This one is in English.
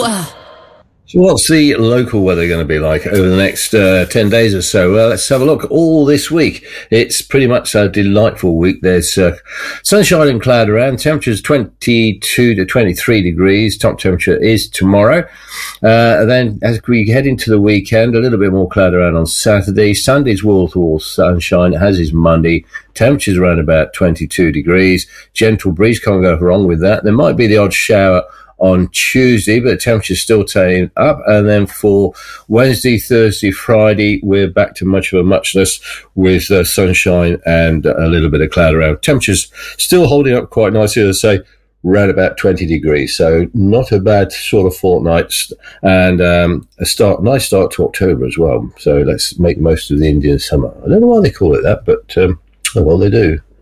So what's the local weather going to be like over the next 10 days or so? Well, let's have a look. All this week, it's pretty much a delightful week. There's sunshine and cloud around. Temperatures 22 to 23 degrees. Top temperature is tomorrow. Then as we head into the weekend, a little bit more cloud around on Saturday. Sunday's wall-to-wall sunshine, as is Monday. Temperatures around about 22 degrees. Gentle breeze, can't go wrong with that. There might be the odd shower on Tuesday, but the temperature's still staying up. And then for Wednesday, Thursday, Friday, we're back to much of a muchness with sunshine and a little bit of cloud around. Temperatures still holding up quite nicely, as I say, around about 20 degrees. So not a bad sort of fortnight, and nice start to October as well. So let's make most of the Indian summer. I don't know why they call it that, but well, they do.